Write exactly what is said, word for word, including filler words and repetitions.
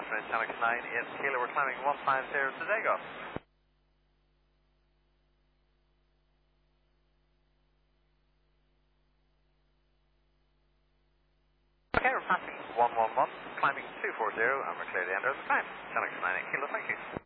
afternoon, Channel nine, it's Kilo, we're climbing one five zero to Dago. Okay, we're passing one one one, climbing two four zero, and we're clear to enter the climb. Channel nine, Kilo, thank you.